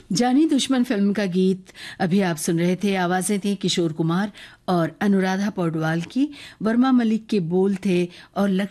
जानी दुश्मन फिल्म का गीत अभी आप सुन रहे थे। आवाजें थी किशोर कुमार और अनुराधा पौडवाल की। वर्मा मलिक के बोल थे और